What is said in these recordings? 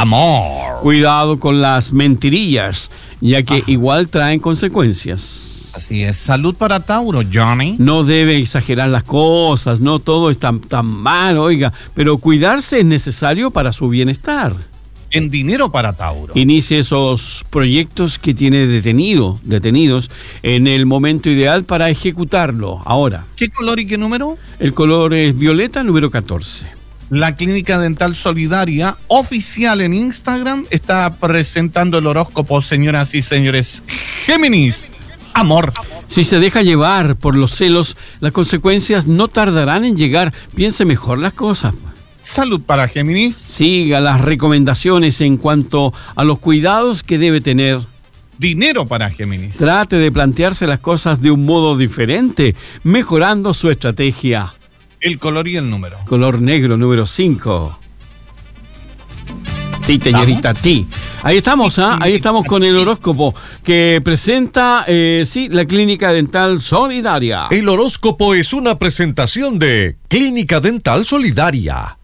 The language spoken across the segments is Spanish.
amor. Cuidado con las mentirillas, ya que igual traen consecuencias. Así es. Salud para Tauro, Johnny. No debe exagerar las cosas, no todo es tan mal, oiga, pero cuidarse es necesario para su bienestar. En dinero para Tauro. Inicie esos proyectos que tiene detenidos en el momento ideal para ejecutarlo ahora. ¿Qué color y qué número? El color es violeta, número 14. La Clínica Dental Solidaria, oficial en Instagram, está presentando el horóscopo, señoras y señores. Géminis, amor. Si se deja llevar por los celos, las consecuencias no tardarán en llegar. Piense mejor las cosas. Salud para Géminis. Siga las recomendaciones en cuanto a los cuidados que debe tener. Dinero para Géminis. Trate de plantearse las cosas de un modo diferente, mejorando su estrategia. El color y el número. Color negro, número 5. Sí, señorita, sí. Ahí estamos, ahí estamos con el horóscopo que presenta, la Clínica Dental Solidaria. El horóscopo es una presentación de Clínica Dental Solidaria.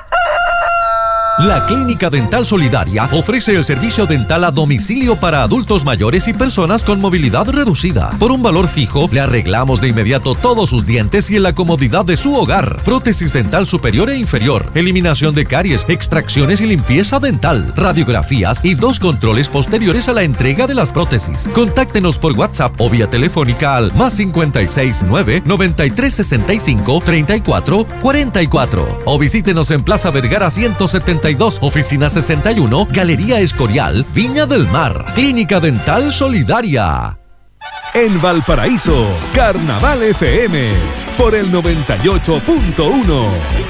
La Clínica Dental Solidaria ofrece el servicio dental a domicilio para adultos mayores y personas con movilidad reducida. Por un valor fijo, le arreglamos de inmediato todos sus dientes y en la comodidad de su hogar. Prótesis dental superior e inferior, eliminación de caries, extracciones y limpieza dental, radiografías y 2 controles posteriores a la entrega de las prótesis. Contáctenos por WhatsApp o vía telefónica al +56 9 93 65 34 44 o visítenos en Plaza Vergara 172, Oficina 61, Galería Escorial, Viña del Mar. Clínica Dental Solidaria. En Valparaíso, Carnaval FM, por el 98.1.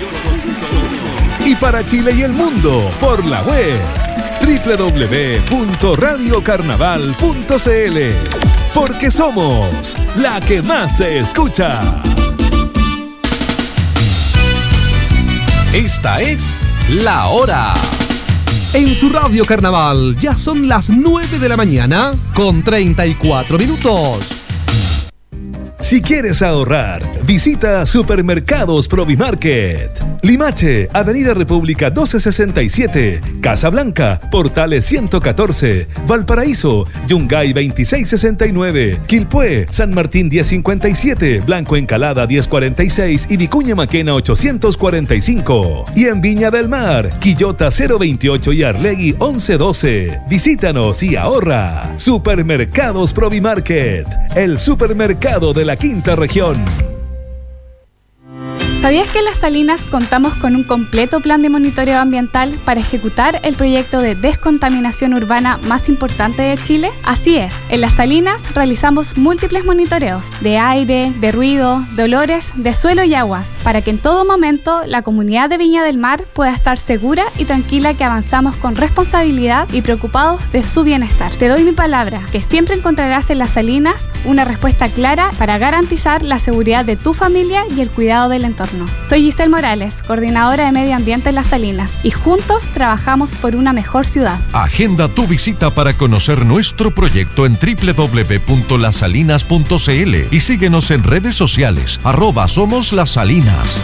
Y para Chile y el mundo, por la web, www.radiocarnaval.cl. Porque somos la que más se escucha. Esta es La Hora. En su Radio Carnaval ya son las 9 de la mañana con 34 minutos. Si quieres ahorrar, visita Supermercados Provimarket. Limache, Avenida República 1267, Casablanca, Portales 114, Valparaíso, Yungay 2669, Quilpué, San Martín 1057, Blanco Encalada 1046 y Vicuña Maquena 845. Y en Viña del Mar, Quillota 028 y Arlegui 1112. Visítanos y ahorra. Supermercados Provimarket, el supermercado de la Quinta Región. ¿Sabías que en Las Salinas contamos con un completo plan de monitoreo ambiental para ejecutar el proyecto de descontaminación urbana más importante de Chile? Así es, en Las Salinas realizamos múltiples monitoreos de aire, de ruido, de olores, de suelo y aguas, para que en todo momento la comunidad de Viña del Mar pueda estar segura y tranquila que avanzamos con responsabilidad y preocupados de su bienestar. Te doy mi palabra, que siempre encontrarás en Las Salinas una respuesta clara para garantizar la seguridad de tu familia y el cuidado del entorno. Soy Giselle Morales, coordinadora de Medio Ambiente en Las Salinas, y juntos trabajamos por una mejor ciudad. Agenda tu visita para conocer nuestro proyecto en www.lasalinas.cl y síguenos en redes sociales, @SomosLasSalinas.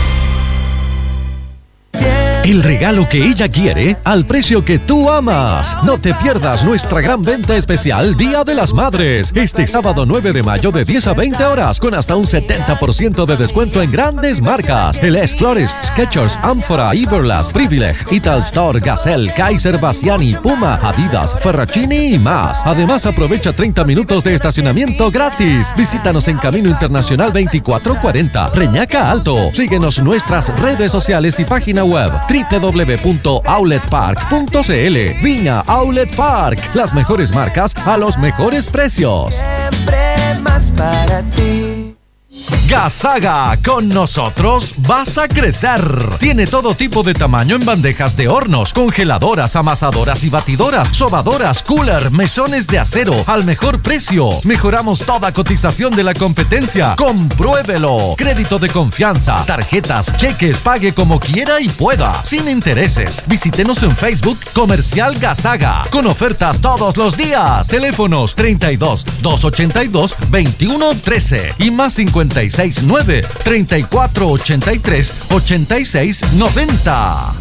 El regalo que ella quiere al precio que tú amas. No te pierdas nuestra gran venta especial Día de las Madres. Este sábado 9 de mayo de 10 a 20 horas con hasta un 70% de descuento en grandes marcas. Les Flores, Skechers, Amphora, Everlast, Privilege, Italstore, Gazelle, Kaiser, Bassiani, Puma, Adidas, Ferracini y más. Además aprovecha 30 minutos de estacionamiento gratis. Visítanos en Camino Internacional 2440, Reñaca Alto. Síguenos en nuestras redes sociales y página web www.outletpark.cl. Viña Outlet Park, las mejores marcas a los mejores precios. Siempre más para ti. Gasaga, con nosotros vas a crecer. Tiene todo tipo de tamaño en bandejas de hornos, congeladoras, amasadoras y batidoras, sobadoras, cooler, mesones de acero, al mejor precio. Mejoramos toda cotización de la competencia. Compruébelo. Crédito de confianza, tarjetas, cheques, pague como quiera y pueda, sin intereses. Visítenos en Facebook Comercial Gasaga, con ofertas todos los días. Teléfonos 32 282 2113 y más 56 9 34 83 86 90.